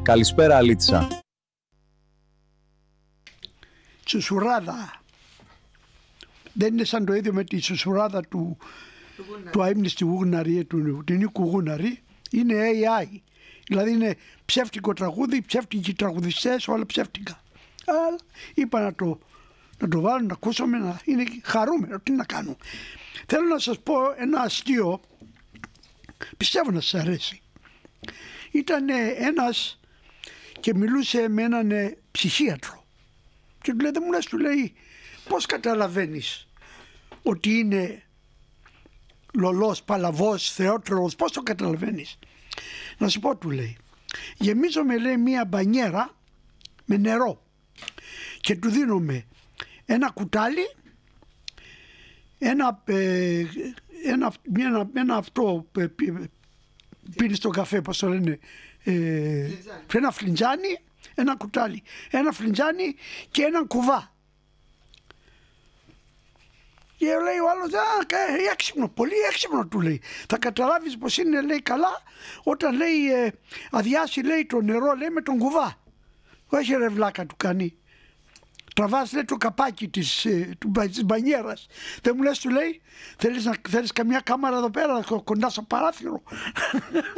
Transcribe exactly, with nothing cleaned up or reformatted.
Καλησπέρα Αλίτσα. Τσουσουράδα. Δεν είναι σαν το ίδιο με τη τσουσουράδα του, του αείμνηστη Γουγναρή, του, του Νίκου Γουγναρή. Είναι έι άι. Δηλαδή είναι ψεύτικο τραγούδι, ψεύτικοι τραγουδιστές, όλα ψεύτικα. Αλλά είπα να το, να το βάλω, να ακούσουμε, να είναι χαρούμενο. Τι να κάνω. Θέλω να σας πω ένα αστείο, πιστεύω να σας αρέσει. Ήταν ένας και μιλούσε με έναν ψυχίατρο. Και του λέει, δεν μου λες, του λέει, πώς καταλαβαίνεις ότι είναι λολός, παλαβός, θεότρολος, πώς το καταλαβαίνεις? Να σου πω, του λέει, γεμίζομαι, λέει, μία μπανιέρα με νερό και του δίνουμε ένα κουτάλι, ένα, ε, ένα, ένα, ένα αυτό ε, πίνει στον καφέ, πώς το λένε, ε, ένα φλιντζάνι, ένα κουτάλι, ένα φλιντζάνι και έναν κουβά. Και λέει ο άλλος, α, έξυπνο, πολύ έξυπνο, του λέει. Θα καταλάβεις πως είναι, λέει, καλά όταν, λέει, ε, αδειάσει, λέει, το νερό, λέει, με τον κουβά. Όχι ρε βλάκα, του κάνει. Τραβάς, λέει, το καπάκι της, ε, του, της μπανιέρας. Δεν μου λες, του λέει, θέλεις, να, θέλεις καμιά κάμαρα εδώ πέρα κοντά στο παράθυρο?